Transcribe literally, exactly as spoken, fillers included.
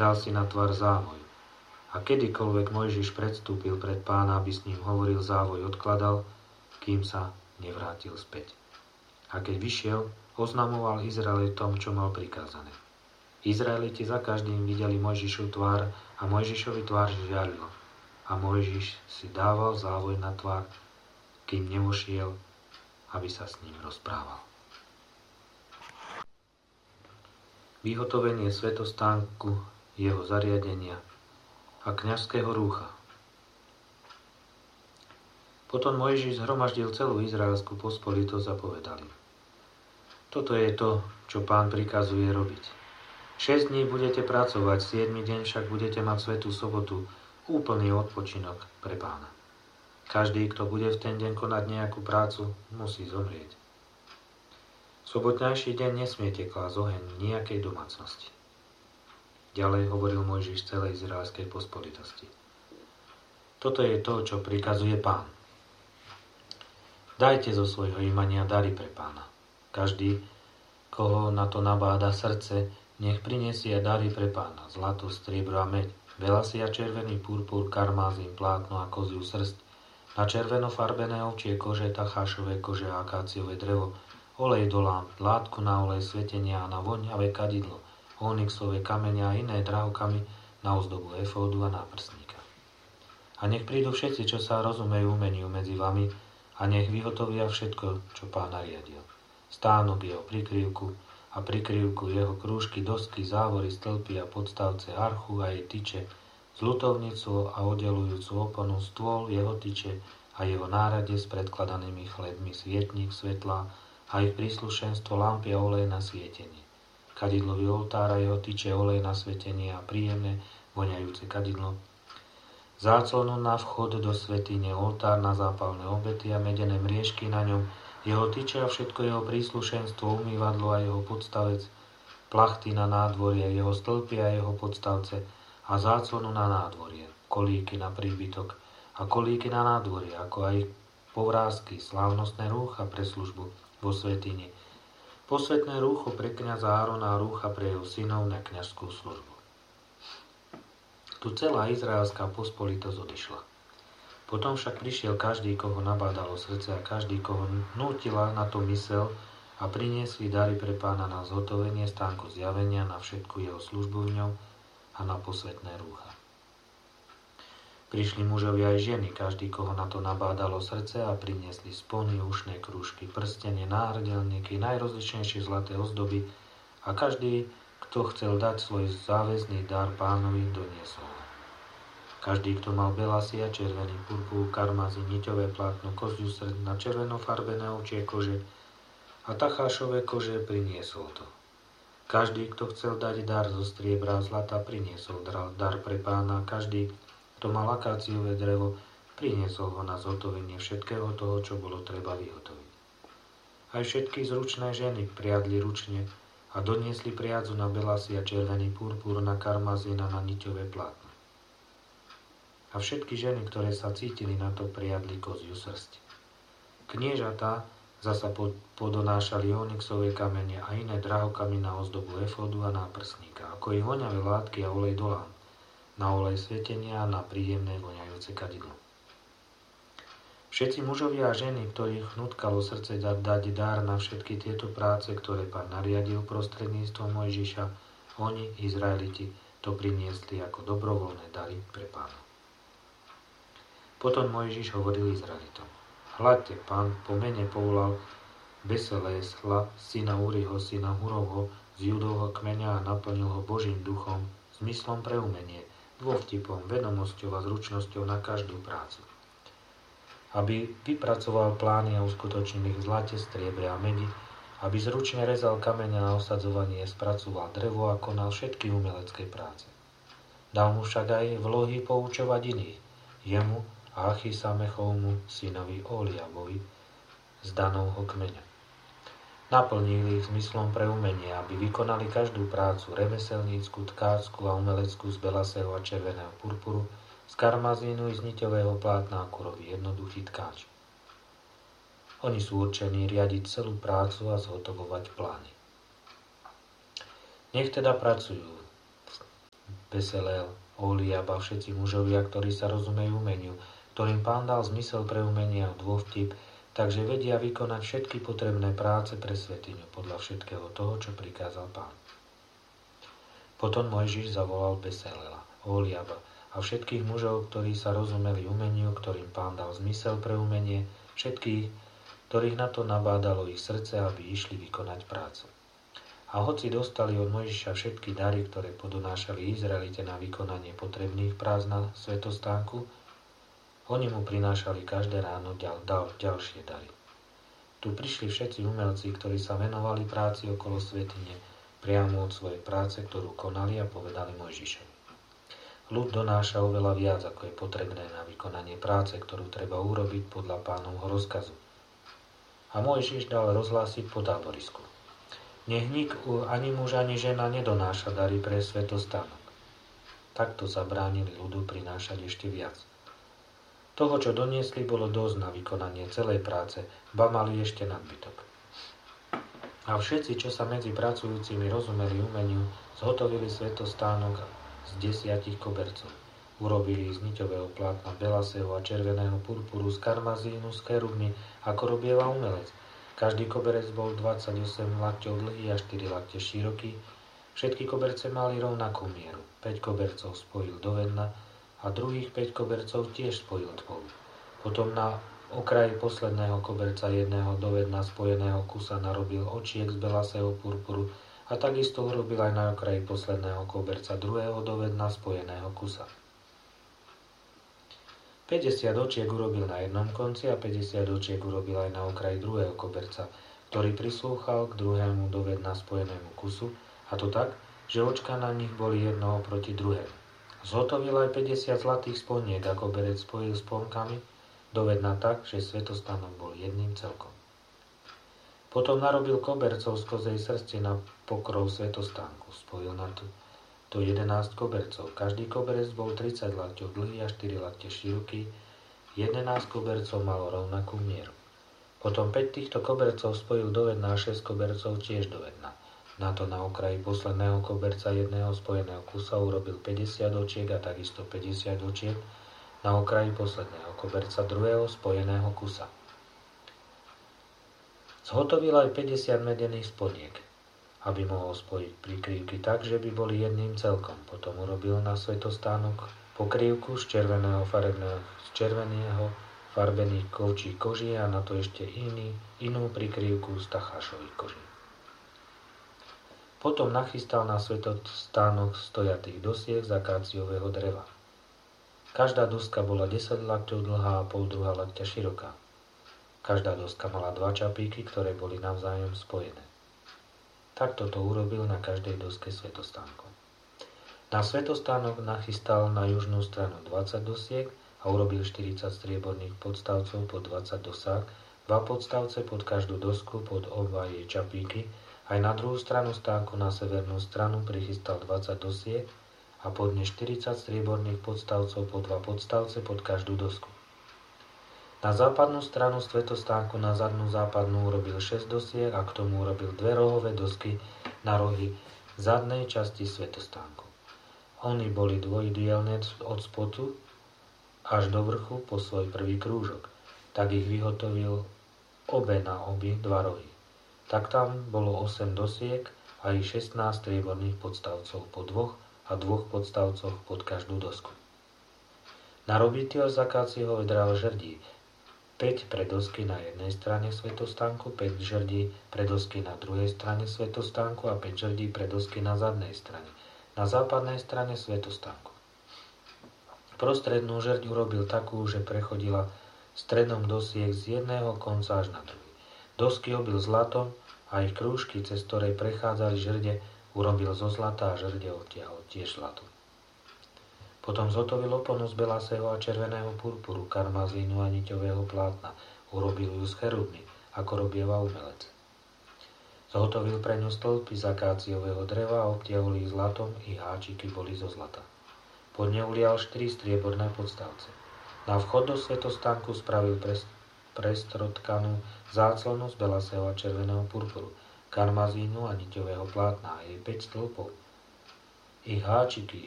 dal si na tvár závoj. A kedykoľvek Mojžiš predstúpil pred Pána, aby s ním hovoril, závoj odkladal, kým sa nevrátil späť. A keď vyšiel, oznamoval Izraelitom, čo mal prikázané. Izraeliti za každým videli Mojžišovu tvár a Mojžišovi tvár žiarilo. A Mojžiš si dával závoj na tvár, kým nevošiel, aby sa s ním rozprával. Vyhotovenie svätostánku, jeho zariadenia a kňazského rúcha. Potom Mojžiš zhromaždil celú izraelskú pospolitosť a povedal im: Toto je to, čo Pán prikazuje robiť. Šesť dní budete pracovať, siedmy deň však budete mať svätú sobotu, úplný odpočinok pre Pána. Každý, kto bude v ten deň konať nejakú prácu, musí zomrieť. V sobotnejší deň nesmiete klásť oheň nejakej domácnosti. Ďalej hovoril Mojžiš celej izraelskej pospolitosti. Toto je to, čo prikazuje Pán. Dajte zo svojho imania dary pre Pána. Každý, koho na to nabáda srdce, nech prinesie dary pre Pána. Zlato, striebro a meď, velasy a červený purpur, karmázin, plátno a koziu srst, na červeno farbené ovčie kože, tachášové kože a akáciové drevo, olej do lámp, látku na olej svetenia a na voňavé kadidlo, onyxové kamene a iné drahokamy na ozdobu efódu a náprsníka. A nech prídu všetci, čo sa rozumejú umeniu medzi vami, a nech vyhotovia všetko, čo Pán nariadil. Stánok jeho prikryvku a prikryvku jeho krúžky, dosky, závory, stĺpy a podstavce, archu a jej tyče, zlutovnicu a oddelujúcu oponu, stôl, jeho tyče a jeho nárade s predkladanými chlebmi, svietnik, svetlá a ich príslušenstvo, lampy a olej na svietenie. Kadidlový oltár a jeho tyče, olej na svetenie a príjemné, voňajúce kadidlo. Záclonu na vchod do svätyne, oltár na zápalné obety a medené mriežky na ňom, jeho tyče a všetko jeho príslušenstvo, umývadlo a jeho podstavec, plachty na nádvorie, jeho stĺpy a jeho podstavce a záclonu na nádvorie, kolíky na príbytok a kolíky na nádvorie, ako aj povrázky, slávnostné rúcha pre službu vo svätyni, posvätné rúcho pre kňaza Árona a rúcha pre jeho synov na kňazskú službu. Tu celá izraelská pospolitosť odišla. Potom však prišiel každý, koho nabádalo srdce a každý, koho nútila na to mysel a priniesli dary pre Pána na zhotovenie stánku zjavenia, na všetku jeho službu v ňom a na posvätné rúcha. Prišli mužovia aj ženy, každý, koho na to nabádalo srdce a priniesli spony, ušné krúžky, prstenie, náhrdelníky, najrozličnejšie zlaté ozdoby a každý, kto chcel dať svoj záväzný dar Pánovi, doniesol. Každý, kto mal belasy a červený purpur, karmazín, niťové plátno, koziu srd na červeno farbené ovčie kože a tachášové kože, priniesol to. Každý, kto chcel dať dar zo striebra a zlata, priniesol dar pre Pána. Každý, kto mal akáciové drevo, priniesol ho na zhotovenie všetkého toho, čo bolo treba vyhotoviť. Aj všetky zručné ženy priadli ručne a doniesli priadzu na belasy a červený purpur, na karmazín a na niťové plátno. A všetky ženy, ktoré sa cítili na to, priadli koziu srsť. Kniežatá zasa podonášali onyxové kamene a iné drahokamy na ozdobu efódu a náprsníka, ako i voňavé látky a olej do lám, na olej svetenia a na príjemné voňajúce kadidlo. Všetci mužovia a ženy, ktorých nutkalo srdce dať, dať dar na všetky tieto práce, ktoré Pán nariadil prostredníctvom Mojžiša, oni, Izraeliti, to priniesli ako dobrovoľné dary pre Pána. Potom Mojžiš hovoril Izraelitom: Hľadte, Pán po mene povolal Beselésla, syna Úriho, syna Hurovho, z Judovho kmeňa a naplnil ho Božím duchom, zmyslom pre umenie, dôvtipom, vedomosťou a zručnosťou na každú prácu. Aby vypracoval plány a uskutočnil ich v zlate, striebre a medi, aby zručne rezal kameň na osadzovanie, spracoval drevo a konal všetky umelecké práce. Dal mu však aj vlohy poučovať iných, jemu a Achisamechovmu, synovi Oliabovi, z Danovho kmeňa. Naplnili ich zmyslom pre umenie, aby vykonali každú prácu, remeselnícku, tkácku a umeleckú z belasého a červeného purpuru, z karmazínu i z niťového plátna, ako robí jednoduchý tkáč. Oni sú určení riadiť celú prácu a zhotovovať plány. Nech teda pracujú Beseleel, Oholiab a všetci mužovia, ktorí sa rozumejú umeniu, ktorým Pán dal zmysel pre umenie a dôvtip, takže vedia vykonať všetky potrebné práce pre svätyňu podľa všetkého toho, čo prikázal Pán. Potom Mojžiš zavolal Beselela, Oholiaba a všetkých mužov, ktorí sa rozumeli umeniu, ktorým Pán dal zmysel pre umenie, všetkých, ktorých na to nabádalo ich srdce, aby išli vykonať prácu. A hoci dostali od Mojžiša všetky dary, ktoré podonášali Izraelite na vykonanie potrebných prác na svätostánku, oni mu prinášali každé ráno ďal, ďal, ďalšie dary. Tu prišli všetci umelci, ktorí sa venovali práci okolo svätyne, priamo od svojej práce, ktorú konali, a povedali Mojžišovi: ľud donáša oveľa viac, ako je potrebné na vykonanie práce, ktorú treba urobiť podľa Pánovho rozkazu. A Mojžiš dal rozhlásiť po táborisku: nech nik ani muž, ani žena nedonáša dary pre svätostánok. Takto zabránili ľudu prinášať ešte viac. Toho, čo doniesli, bolo dosť na vykonanie celej práce, ba mali ešte nadbytok. A všetci, čo sa medzi pracujúcimi rozumeli umeniu, zhotovili svätostánok z desiatich kobercov. Urobili z niťového plátna belasého a červeného purpuru, z karmazínu, z kerubmy, ako robieva umelec. Každý koberec bol dvadsaťosem lakťov dlhý a štyri lakte široký. Všetky koberce mali rovnakú mieru. päť kobercov spojil dovedna a druhých päť kobercov tiež spojil spolu. Potom na okraji posledného koberca jedného dovedna spojeného kusa narobil očiek z belasého purpuru a takisto urobil aj na okraji posledného koberca druhého dovedna spojeného kusa. päťdesiat očiek urobil na jednom konci a päťdesiat očiek urobil aj na okraji druhého koberca, ktorý prislúchal k druhému dovedna spojenému kusu, a to tak, že očka na nich boli jedno oproti druhému. Zhotovil aj päťdesiat zlatých sponiek a koberec spojil sponkami dovedna tak, že svätostánok bol jedným celkom. Potom narobil kobercov z kozej srsti na pokrov svätostánku. Spojil na to to jedenásť kobercov. Každý koberec bol tridsať lakťov dlhý a štyri lakte široký. jedenásť kobercov malo rovnakú mieru. Potom päť týchto kobercov spojil dovedna a šesť kobercov tiež dovedna. Na to na okraji posledného koberca jedného spojeného kusa urobil päťdesiat očiek a takisto päťdesiat očiek na okraji posledného koberca druhého spojeného kusa. Zhotovil aj päťdesiat medených sponiek, aby mohol spojiť prikrývky tak, že by boli jedným celkom. Potom urobil na svätostánok pokrývku z červeného farebného, z červeného farbených kovčí koží a na to ešte iný, inú prikrývku z tachášových koží. Potom nachystal na svätostánok stojatých dosiek z akáciového dreva. Každá doska bola desať lakťov dlhá a pol druhá lakťa široká. Každá doska mala dva čapíky, ktoré boli navzájom spojené. Takto to urobil na každej doske svätostánku. Na svätostánok nachystal na južnú stranu dvadsať dosiek a urobil štyridsať strieborných podstavcov pod dvadsať dosák, dva podstavce pod každú dosku pod oba jej čapíky. Aj na druhú stranu stánku na severnú stranu prichystal dvadsať dosiek a pod ne štyridsať strieborných podstavcov po dva podstavce pod každú dosku. Na západnú stranu svätostánku na zadnú západnú urobil šesť dosiek a k tomu urobil dve rohové dosky na rohy zadnej časti svätostánku. Oni boli dvojdielne od spodu až do vrchu po svoj prvý krúžok. Tak ich vyhotovil obe na obi dva rohy. Tak tam bolo osem dosiek a i šestnásť strieborných podstavcov po dvoch a dvoch podstavcoch pod každú dosku. Na robiteľ z akácieho dreva žrdí, päť pre dosky na jednej strane svätostánku, päť žrdí pre dosky na druhej strane svätostánku a päť žrdí pre dosky na zadnej strane, na západnej strane svätostánku. Prostrednú žrď urobil takú, že prechodila stredom dosiek z jedného konca až na druhý. Dosky obil zlatom a ich krúžky, cez ktorej prechádzali žrde, urobil zo zlata a žrde obtiahol tiež zlatom. Potom zhotovil oponu z belasého a červeného purpuru, karmazínu a niťového plátna. Urobil ju z cherubmy, ako robieva umelec. Zhotovil pre ňu stĺpy z akáciového dreva a obtiahol ich zlatom, ich háčiky boli zo zlata. Pod ne ulial štyri strieborné podstavce. Na vchod do svätostánku spravil pres, prestrotkanú záclonu z belasého a červeného purpuru, karmazínu a niťového plátna a jej päť stĺpov. Ich háčiky,